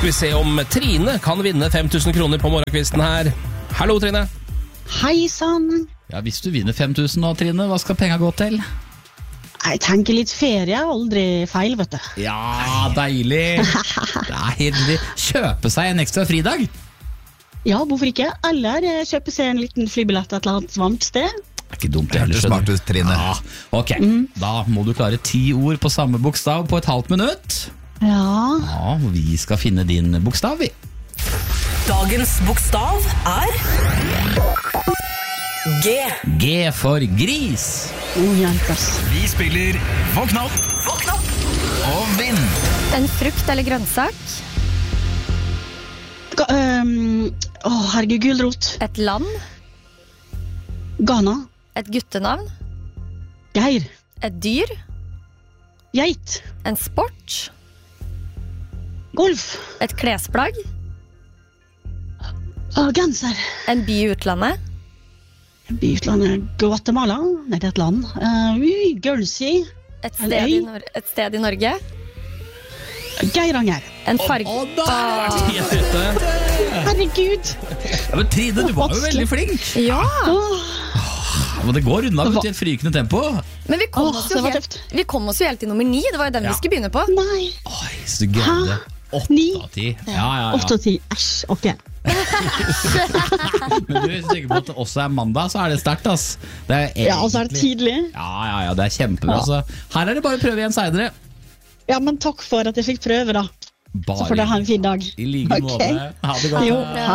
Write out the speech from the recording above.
skal vi se om Trine kan vinne 5000 kroner på morgenkvisten her. Hallo, Trine. Hei sann. Ja, hvis du vinner 5000 nå, Trine, hva skal penga gå til? Jeg tenker litt ferie, aldri feil, vet du. Ja, deilig. Det er helt kjøpe seg en ekstra fridag. Ja, hvorfor ikke? Eller kjøpe seg en liten flybillett et eller annet varmt sted. Det er ikke dumt, det heller, Det er smart ut, Trine. Ja, ok, da må du klare 10 ord på samme bokstav på et halvt minutt. Ja. Ja, vi skal finne din bokstav, vi. Dagens bokstav er G. G for gris. Jentas. Vi spiller Våkn opp og vinn. En frukt eller grønnsak. Herregud, gulrot. Et land. Ghana. Et guttenavn. Geir. Et dyr. Geit. En sport. Golf. Et klesplagg. Genser. En by i utlandet. By i utlandet. Guatemala. Nei, det er et land. Guernsey. Et sted i Norge. Geiranger. En farge. Helt ute. Herregud. Ja, men Trine, du var jo veldig flink. Ja, Ja, men det går unna ut i et frykende tempo. men vi kom, oss jo det var helt, tøft. vi kom oss jo helt til nummer 9. Det var jo den vi skulle begynne på. Nei. Oi, så du greide 8 Ni? av 10. Ja. 8 og 10. Æsj, ok. Men du er sikker på at det også er mandag, så er det sterkt, ass. Det er Ja, og så er det egentlig- tidlig. Ja, det er kjempebra. Ja. Så her er det bare å prøve igjen senere. Ja, men takk for at jeg fikk prøve da. Så får dere ha en fin dag. I like måte. Ok. Ha det godt. Jo.